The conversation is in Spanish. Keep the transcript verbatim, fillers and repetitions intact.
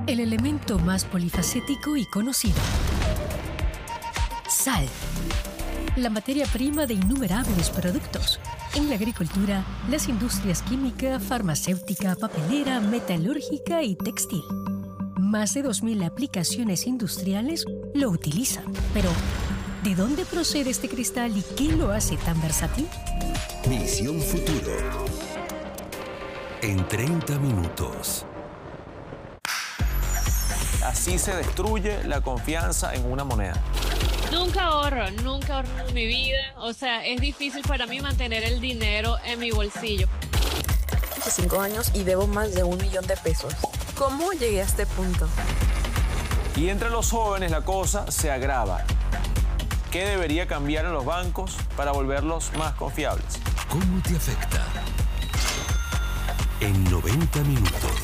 El elemento más polifacético y conocido. Sal. La materia prima de innumerables productos. En la agricultura, las industrias química, farmacéutica, papelera, metalúrgica y textil. Más de dos mil aplicaciones industriales lo utilizan. Pero, ¿de dónde procede este cristal y qué lo hace tan versátil? Misión Futuro. En treinta minutos. Así se destruye la confianza en una moneda. Nunca ahorro, nunca ahorro en mi vida. O sea, es difícil para mí mantener el dinero en mi bolsillo. Cinco años y debo más de un millón de pesos. ¿Cómo llegué a este punto? Y entre los jóvenes la cosa se agrava. ¿Qué debería cambiar en los bancos para volverlos más confiables? ¿Cómo te afecta? En noventa minutos.